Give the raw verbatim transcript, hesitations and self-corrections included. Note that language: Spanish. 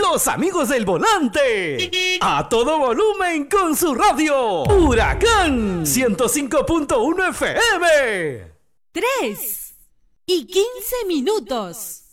los amigos del volante. A todo volumen con su radio. Huracán ciento cinco punto uno F M. Tres y quince minutos.